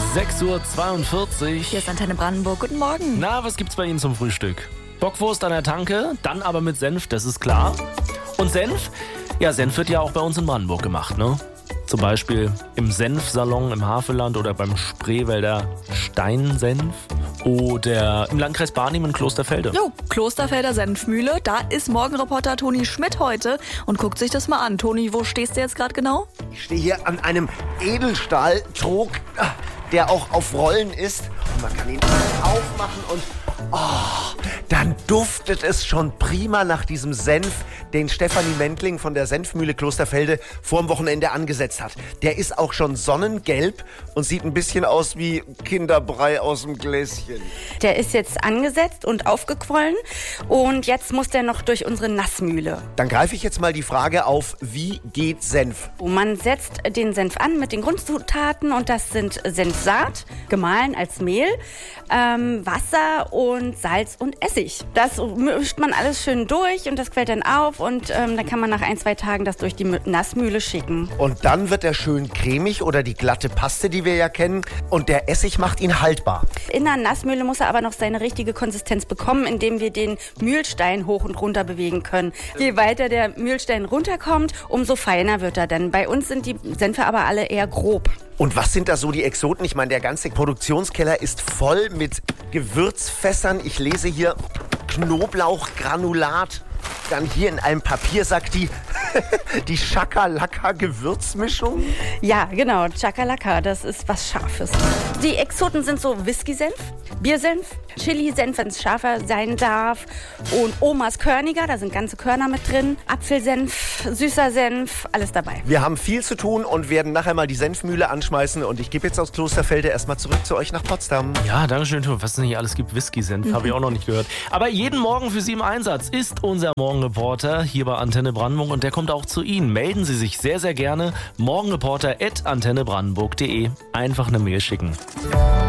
6:42 Uhr. Hier ist Antenne Brandenburg. Guten Morgen. Na, was gibt's bei Ihnen zum Frühstück? Bockwurst an der Tanke, dann aber mit Senf, das ist klar. Und Senf? Ja, Senf wird ja auch bei uns in Brandenburg gemacht, ne? Zum Beispiel im Senfsalon im Havelland oder beim Spreewälder Steinsenf oder im Landkreis Barnim in Klosterfelde. Jo, Klosterfelder Senfmühle. Da ist Morgenreporter Toni Schmidt heute und guckt sich das mal an. Toni, wo stehst du jetzt gerade genau? Ich stehe hier an einem Edelstahltrog, der auch auf Rollen ist. Und man kann ihn aufmachen und dann duftet es schon prima nach diesem Senf, den Stefanie Mendling von der Senfmühle Klosterfelde vorm Wochenende angesetzt hat. Der ist auch schon sonnengelb und sieht ein bisschen aus wie Kinderbrei aus dem Gläschen. Der ist jetzt angesetzt und aufgequollen und jetzt muss der noch durch unsere Nassmühle. Dann greife ich jetzt mal die Frage auf, wie geht Senf? Man setzt den Senf an mit den Grundzutaten und das sind Senfsaat, gemahlen als Mehl, Wasser und Salz und Essig. Das mischt man alles schön durch und das quillt dann auf und dann kann man nach 1-2 Tagen das durch die Nassmühle schicken. Und dann wird er schön cremig oder die glatte Paste, die wir ja kennen. Und der Essig macht ihn haltbar. In der Nassmühle muss er aber noch seine richtige Konsistenz bekommen, indem wir den Mühlstein hoch und runter bewegen können. Je weiter der Mühlstein runterkommt, umso feiner wird er dann. Bei uns sind die Senfe aber alle eher grob. Und was sind da so die Exoten? Ich meine, der ganze Produktionskeller ist voll mit Gewürzfässern. Ich lese hier Knoblauchgranulat. Dann hier in einem Papiersack die Chakalaka-Gewürzmischung. Ja, genau, Chakalaka, das ist was Scharfes. Die Exoten sind so Whisky-Senf, Biersenf, Chili-Senf, wenn es scharfer sein darf und Omas Körniger, da sind ganze Körner mit drin, Apfelsenf, süßer Senf, alles dabei. Wir haben viel zu tun und werden nachher mal die Senfmühle anschmeißen und ich gebe jetzt aus Klosterfelde erstmal zurück zu euch nach Potsdam. Ja, danke schön, was es nicht alles gibt. Whisky-Senf, habe ich auch noch nicht gehört. Aber jeden Morgen für Sie im Einsatz ist unser Morgenreporter hier bei Antenne Brandenburg und der kommt auch zu Ihnen. Melden Sie sich sehr, sehr gerne. Morgenreporter@antennebrandenburg.de. Einfach eine Mail schicken.